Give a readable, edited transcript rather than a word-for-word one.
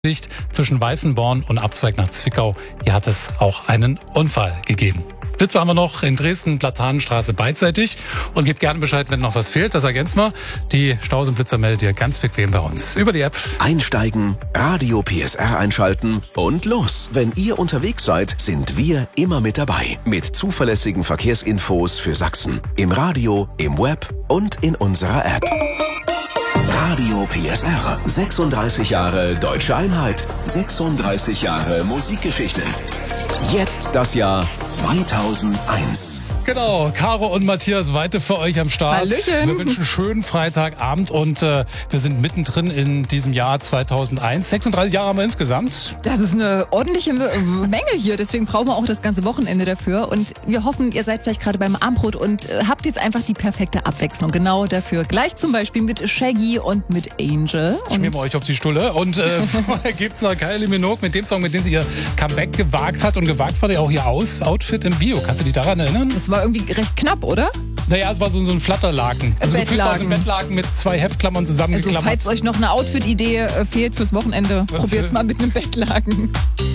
Zwischen Weißenborn und Abzweig nach Zwickau. Hier hat es auch einen Unfall gegeben. Blitze haben wir noch in Dresden, Platanenstraße beidseitig. Und gebt gerne Bescheid, wenn noch was fehlt. Das ergänzen wir. Die Staus- und Blitzer meldet ihr ganz bequem bei uns über die App. Einsteigen, Radio PSR einschalten und los. Wenn ihr unterwegs seid, sind wir immer mit dabei. Mit zuverlässigen Verkehrsinfos für Sachsen. Im Radio, im Web und in unserer App. Radio PSR. 36 Jahre Deutsche Einheit. 36 Jahre Musikgeschichte. Jetzt das Jahr 2001. Genau, Caro und Matthias Weite für euch am Start. Hallöchen. Wir wünschen einen schönen Freitagabend und wir sind mittendrin in diesem Jahr 2001. 36 Jahre haben wir insgesamt. Das ist eine ordentliche Menge hier, deswegen brauchen wir auch das ganze Wochenende dafür. Und wir hoffen, ihr seid vielleicht gerade beim Armbrot und habt jetzt einfach die perfekte Abwechslung. Genau dafür. Gleich zum Beispiel mit Shaggy und mit Angel. Schmieren wir euch auf die Stulle. Und vorher gibt's noch Kylie Minogue mit dem Song, mit dem sie ihr Comeback gewagt hat. Und gewagt war ja auch ihr Outfit im Bio. Kannst du dich daran erinnern? Das war irgendwie recht knapp, oder? Naja, es war so ein Flatterlaken. Also gefühlt aus dem Bettlaken mit 2 Heftklammern zusammengeklammert. Also falls euch noch eine Outfit-Idee fehlt fürs Wochenende, probiert's mal mit einem Bettlaken.